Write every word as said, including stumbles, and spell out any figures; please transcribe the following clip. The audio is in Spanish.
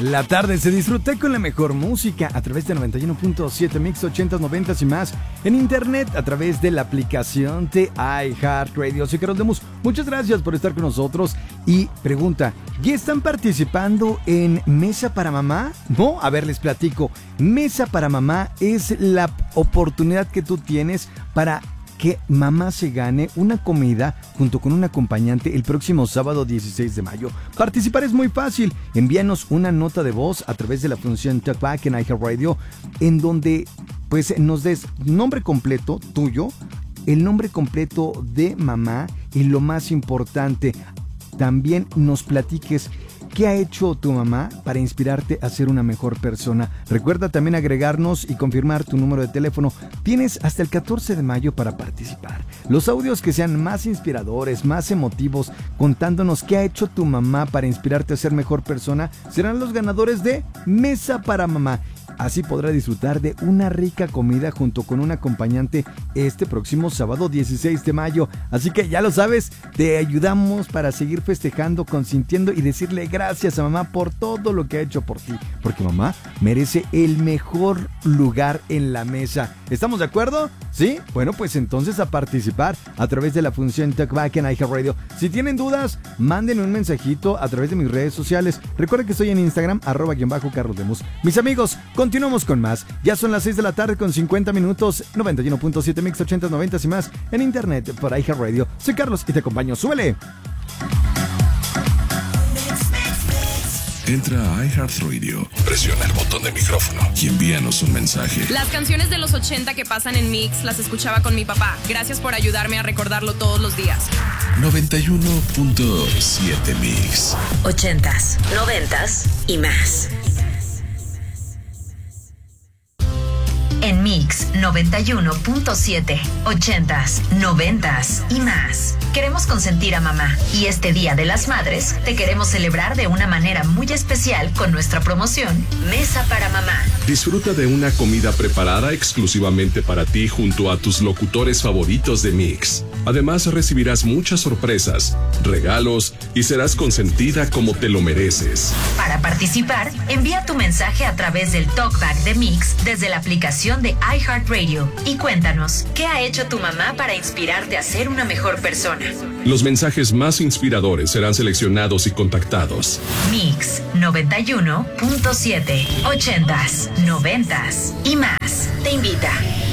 La tarde se disfruta con la mejor música a través de noventa y uno punto siete Mix ochentas, noventas y más. En internet a través de la aplicación de iHeartRadio. Soy Carlos Lemus. Muchas gracias por estar con nosotros. Y pregunta, ¿ya están participando en Mesa para Mamá? No, a ver, les platico. Mesa para Mamá es la oportunidad que tú tienes para que mamá se gane una comida junto con un acompañante el próximo sábado dieciséis de mayo. Participar es muy fácil. Envíanos una nota de voz a través de la función Talkback en iHeartRadio, en donde pues nos des nombre completo tuyo, el nombre completo de mamá y lo más importante, también nos platiques ¿qué ha hecho tu mamá para inspirarte a ser una mejor persona? Recuerda también agregarnos y confirmar tu número de teléfono. Tienes hasta el catorce de mayo para participar. Los audios que sean más inspiradores, más emotivos, contándonos qué ha hecho tu mamá para inspirarte a ser mejor persona, serán los ganadores de Mesa para Mamá. Así podrá disfrutar de una rica comida junto con un acompañante este próximo sábado dieciséis de mayo. Así que ya lo sabes, te ayudamos para seguir festejando, consintiendo y decirle gracias a mamá por todo lo que ha hecho por ti. Porque mamá merece el mejor lugar en la mesa. ¿Estamos de acuerdo? ¿Sí? Bueno, pues entonces a participar a través de la función Talkback en iHeartRadio. Si tienen dudas, mándenme un mensajito a través de mis redes sociales. Recuerden que estoy en Instagram, arroba guión bajo Carlos Lemus. Mis amigos, continuamos con más. Ya son las seis de la tarde con cincuenta minutos. noventa y uno punto siete Mix ochentas, noventas y más en internet por iHeartRadio. Soy Carlos y te acompaño. ¡Súbele! Entra a iHeartRadio, presiona el botón de micrófono y envíanos un mensaje. Las canciones de los ochenta que pasan en Mix las escuchaba con mi papá. Gracias por ayudarme a recordarlo todos los días. noventa y uno punto siete Mix. Ochentas, noventas y más. En Mix noventa y uno punto siete, ochentas, noventas y más. Queremos consentir a mamá y este Día de las Madres te queremos celebrar de una manera muy especial con nuestra promoción Mesa para Mamá. Disfruta de una comida preparada exclusivamente para ti junto a tus locutores favoritos de Mix. Además recibirás muchas sorpresas, regalos y serás consentida como te lo mereces. Para participar, envía tu mensaje a través del Talkback de Mix desde la aplicación de iHeartRadio y cuéntanos qué ha hecho tu mamá para inspirarte a ser una mejor persona. Los mensajes más inspiradores serán seleccionados y contactados. Mix noventa y uno punto siete, ochentas, noventas y más. Te invita.